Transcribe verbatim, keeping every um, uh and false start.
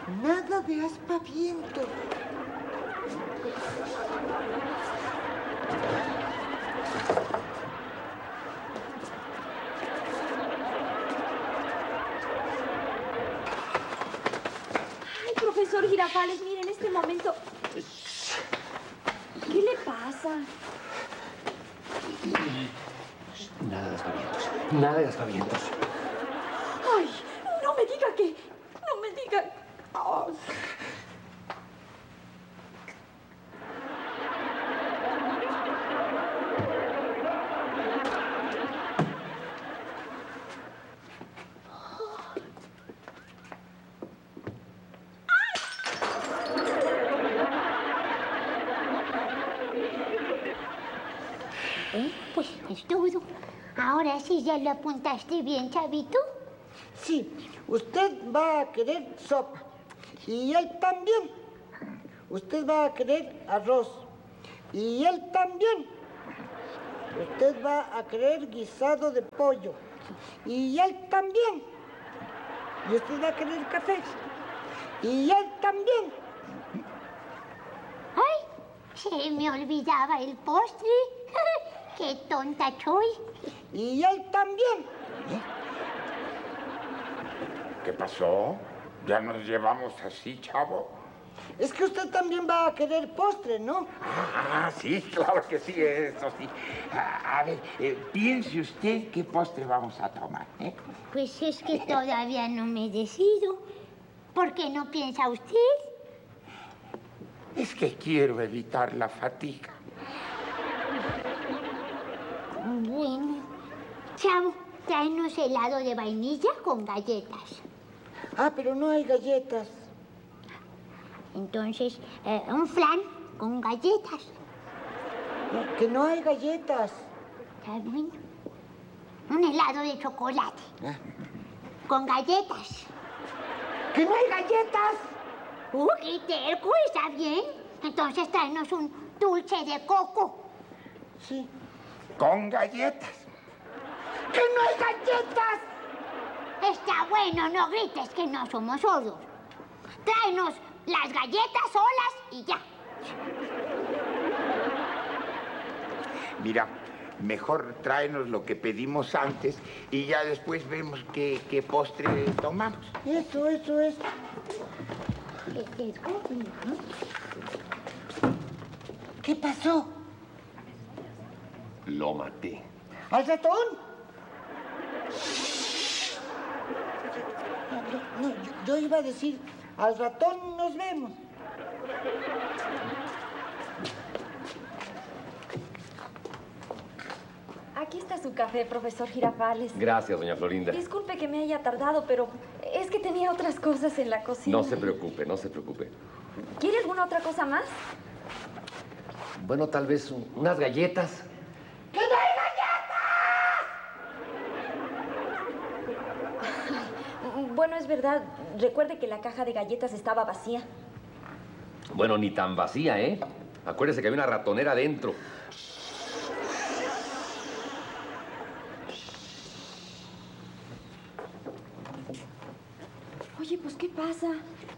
Nada de aspavientos. Ay, profesor Girafales, mire, en este momento... ¿Qué le pasa? Nada de aspavientos. Nada de aspavientos. Ay, no me diga que... No me diga... Oh. ¿Eh? Pues es todo. Ahora sí ya lo apuntaste bien, chavito. Sí, usted va a querer sopa. Y él también. Usted va a querer arroz. Y él también. Usted va a querer guisado de pollo. Y él también. Y usted va a querer café. Y él también. ¡Ay! Se me olvidaba el postre. ¡Qué tonta soy! Y él también. ¿Eh? ¿Qué pasó? ¿Ya nos llevamos así, chavo? Es que usted también va a querer postre, ¿no? Ah, sí, claro que sí, eso sí. A, a ver, eh, piense usted qué postre vamos a tomar, ¿eh? Pues es que todavía no me decido. ¿Por qué no piensa usted? Es que quiero evitar la fatiga. Bueno, chavo, tráenos helado de vainilla con galletas. Ah, pero no hay galletas. Entonces, eh, un flan con galletas. No, que no hay galletas. Está bueno. Un helado de chocolate. Ah. Con galletas. ¡Que no hay galletas! ¡Uh, qué terco! ¿Está bien? Entonces tráenos un dulce de coco. Sí. Con galletas. ¡Que no hay galletas! Está bueno, no grites que no somos sordos. Tráenos las galletas solas y ya. Mira, mejor tráenos lo que pedimos antes y ya después vemos qué, qué postre tomamos. Eso, eso, eso. Qué terco. ¿Qué pasó? Lo maté. ¿Al ratón? No, no, yo, yo iba a decir, al ratón nos vemos. Aquí está su café, profesor Girafales. Gracias, doña Florinda. Disculpe que me haya tardado, pero es que tenía otras cosas en la cocina. No se preocupe, no se preocupe. ¿Quiere alguna otra cosa más? Bueno, tal vez un- unas galletas. ¡Que no hay galletas! Bueno, es verdad. Recuerde que la caja de galletas estaba vacía. Bueno, ni tan vacía, ¿eh? Acuérdese que había una ratonera dentro. Oye, pues, ¿qué pasa?